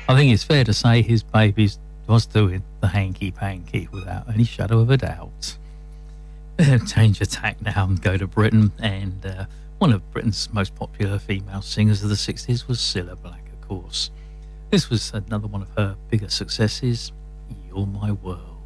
I think it's fair to say his babies was doing the hanky panky without any shadow of a doubt. Change attack now and go to Britain, and one of Britain's most popular female singers of the 60s was Cilla Black, of course. This was another one of her bigger successes, You're My World.